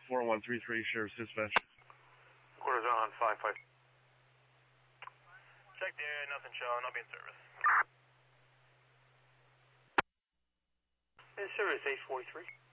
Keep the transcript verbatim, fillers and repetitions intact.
four one three three, Sheriff's Dispatch. Quarters on five five. Check the area, nothing showing. I'll be in service. In service, eight forty-three.